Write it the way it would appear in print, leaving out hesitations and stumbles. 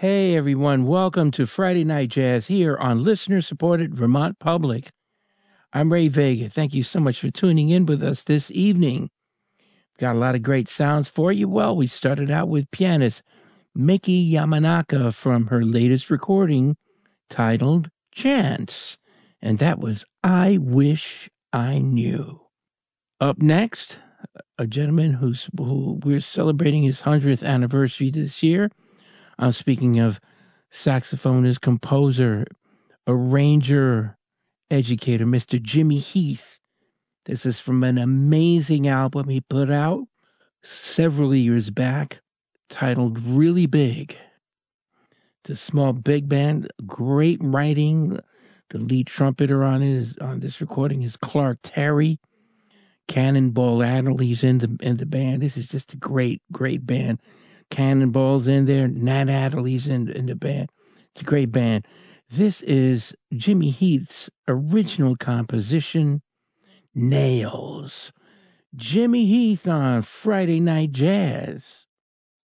Hey everyone, welcome to Friday Night Jazz here on listener-supported Vermont Public. I'm Ray Vega. Thank you so much for tuning in with us this evening. Got a lot of great sounds for you. Well, we started out with pianist Miki Yamanaka from her latest recording titled Chance, and that was I Wish I Knew. Up next, a gentleman who we're celebrating his 100th anniversary this year. I'm speaking of saxophonist, composer, arranger, educator, Mr. Jimmy Heath. This is from an amazing album he put out several years back titled Really Big. It's a small big band, great writing. The lead trumpeter on this recording is Clark Terry. Cannonball Adderley's in the band. This is just a great band. Cannonball's in there. Nat Adderley's in the band. It's a great band. This is Jimmy Heath's original composition, Nails. Jimmy Heath on Friday Night Jazz.